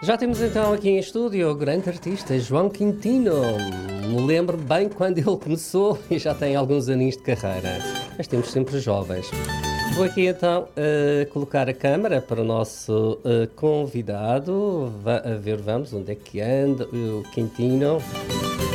Já temos então aqui em estúdio o grande artista João Quintino. Me lembro bem quando ele começou e já tem alguns aninhos de carreira. Mas temos sempre jovens. Vou aqui então colocar a câmara para o nosso convidado. A ver, vamos, onde é que anda o Quintino.